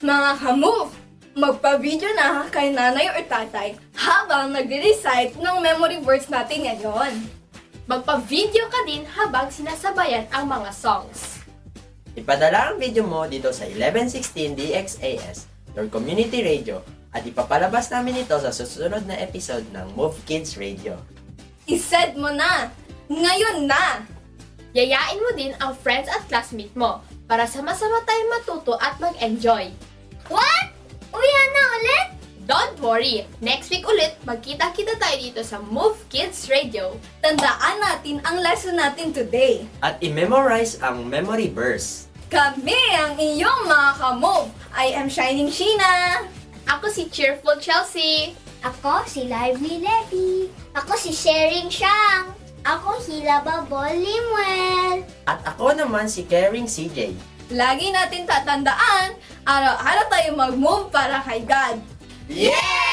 Mga ka-move, magpa-video na kay nanay or tatay habang nagre-recite ng memory words natin ngayon. Magpa-video ka din habang sinasabayan ang mga songs. Ipadala ang video mo dito sa 1116 DXAS, your community radio, at ipapalabas namin ito sa susunod na episode ng Move Kids Radio. I-send mo na! Ngayon na! Yayain mo din ang friends at classmate mo para sama-sama tayong matuto at mag-enjoy. What? Uwi na ulit? Don't worry! Next week ulit, magkita-kita tayo dito sa Move Kids Radio. Tandaan natin ang lesson natin today. At i-memorize ang memory verse. Kami ang iyong mga ka-move. I am Shining Sheena. Ako si Cheerful Chelsea. Ako si Lively Levy. Ako si Sharing Shang. Ako Hila Babol Limwell. At ako naman si Caring CJ. Lagi natin tatandaan, araw-araw tayo mag-move para kay God. Yeah!